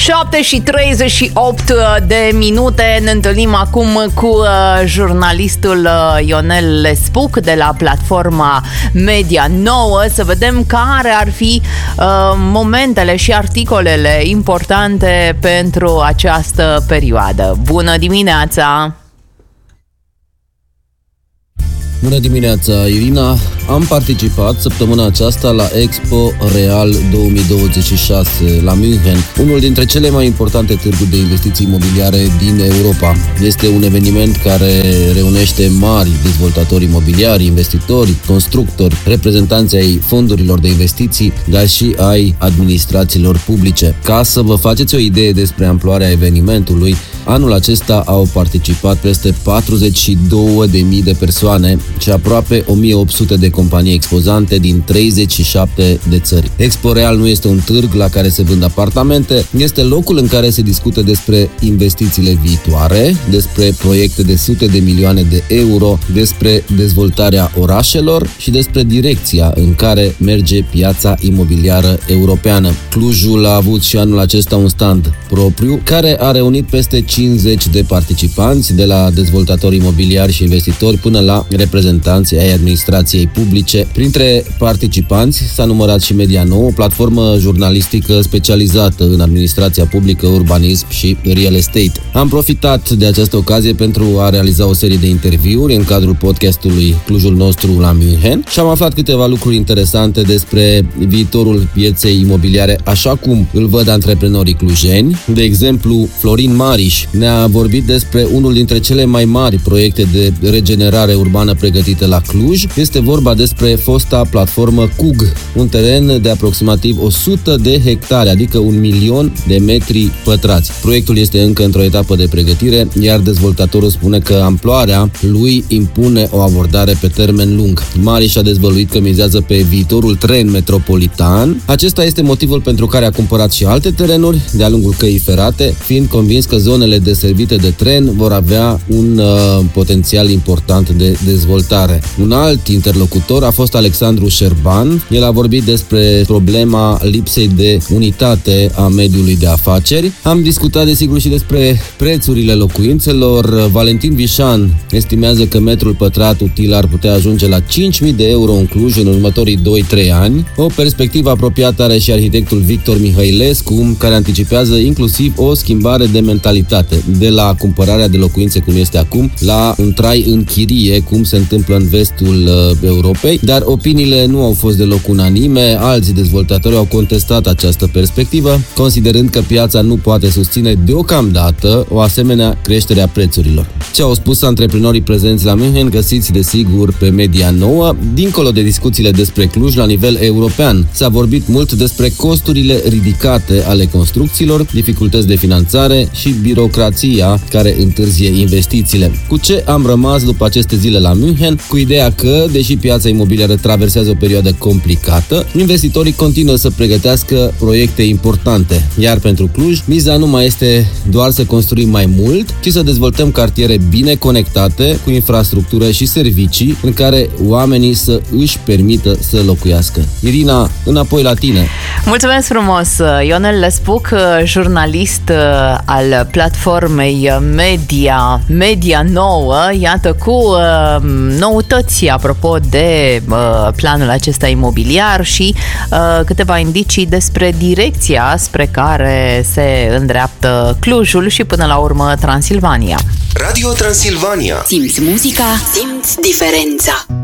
7:38 de minute. Ne întâlnim acum cu jurnalistul Ionel Lespuc de la platforma Media Nouă să vedem care ar fi momentele și articolele importante pentru această perioadă. Bună dimineața! Bună dimineața, Irina! Am participat săptămâna aceasta la Expo Real 2026 la München, unul dintre cele mai importante târguri de investiții imobiliare din Europa. Este un eveniment care reunește mari dezvoltatori imobiliari, investitori, constructori, reprezentanți ai fondurilor de investiții, dar și ai administrațiilor publice. Ca să vă faceți o idee despre amploarea evenimentului, anul acesta au participat peste 42.000 de persoane și aproape 1.800 de companii expozante din 37 de țări. Expo Real nu este un târg la care se vând apartamente, este locul în care se discută despre investițiile viitoare, despre proiecte de sute de milioane de euro, despre dezvoltarea orașelor și despre direcția în care merge piața imobiliară europeană. Clujul a avut și anul acesta un stand propriu, care a reunit peste 50 de participanți, de la dezvoltatori imobiliari și investitori până la reprezentanți ai administrației publice. Printre participanți s-a numărat și Media Nouă, o platformă jurnalistică specializată în administrația publică, urbanism și real estate. Am profitat de această ocazie pentru a realiza o serie de interviuri în cadrul podcastului Clujul nostru la München și am aflat câteva lucruri interesante despre viitorul pieței imobiliare, așa cum îl văd antreprenorii clujeni. De exemplu, Florin Mariș ne-a vorbit despre unul dintre cele mai mari proiecte de regenerare urbană pregătite la Cluj. Este vorba despre fosta platformă CUG, un teren de aproximativ 100 de hectare, adică 1.000.000 de metri pătrați. Proiectul este încă într-o etapă de pregătire, iar dezvoltatorul spune că amploarea lui impune o abordare pe termen lung. Mariș a dezvăluit că mizează pe viitorul tren metropolitan. Acesta este motivul pentru care a cumpărat și alte terenuri de-a lungul căii ferate, fiind convins că zonele deservite de tren vor avea un potențial important de dezvoltare. Un alt interlocutor a fost Alexandru Șerban. El a vorbit despre problema lipsei de unitate a mediului de afaceri. Am discutat desigur și despre prețurile locuințelor. Valentin Vișan estimează că metrul pătrat util ar putea ajunge la 5.000 de euro în Cluj în următorii 2-3 ani. O perspectivă apropiată are și arhitectul Victor Mihailescu, care anticipează inclusiv o schimbare de mentalitate, de la cumpărarea de locuințe cum este acum, la un trai în chirie, cum se întâmplă în vestul Europei, dar opiniile nu au fost deloc unanime. Alți dezvoltatori au contestat această perspectivă, considerând că piața nu poate susține deocamdată o asemenea creștere a prețurilor. Ce au spus antreprenorii prezenți la München găsiți desigur pe Media Nouă. Dincolo de discuțiile despre Cluj la nivel european, s-a vorbit mult despre costurile ridicate ale construcțiilor, dificultăți de finanțare și birocrația care întârzie investițiile. Cu ce am rămas după aceste zile la München? Cu ideea că, deși piața imobiliară traversează o perioadă complicată, investitorii continuă să pregătească proiecte importante. Iar pentru Cluj, miza nu mai este doar să construim mai mult, ci să dezvoltăm cartiere bine conectate, cu infrastructură și servicii în care oamenii să își permită să locuiască. Irina, înapoi la tine! Mulțumesc frumos! Ionel Lespuc, jurnalist al platformei Media Nouă, iată cu noutăți apropo de planul acesta imobiliar și câteva indicii despre direcția spre care se îndreaptă Clujul și până la urmă Transilvania. Radio Transilvania. Simți muzica, simți diferența.